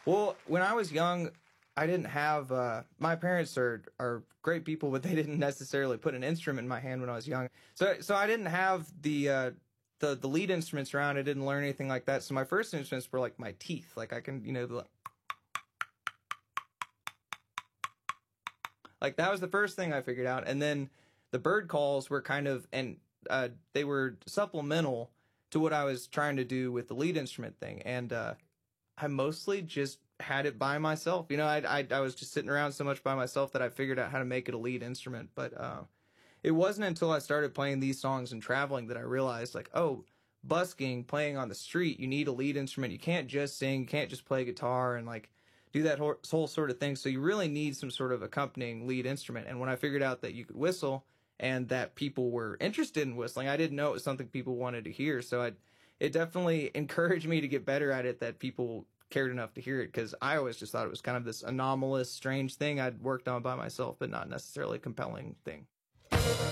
Well, when I was young, I didn't have my parents are great people, but they didn't necessarily put an instrument in my hand when I was young. So I didn't have the lead instruments around. I didn't learn anything like that. So my first instruments were like my teeth. Like I can, like that was the first thing I figured out. And then the bird calls were kind of, and they were supplemental to what I was trying to do with the lead instrument thing. And I mostly just had it by myself. I was just sitting around so much by myself that I figured out how to make it a lead instrument. But it wasn't until I started playing these songs and traveling that I realized, like, oh, busking, playing on the street, you need a lead instrument. You can't just sing, you can't just play guitar and like do that whole sort of thing. So you really need some sort of accompanying lead instrument. And when I figured out that you could whistle and that people were interested in whistling, I didn't know it was something people wanted to hear. So it definitely encouraged me to get better at it, that people cared enough to hear it, because I always just thought it was kind of this anomalous, strange thing I'd worked on by myself, but not necessarily a compelling thing.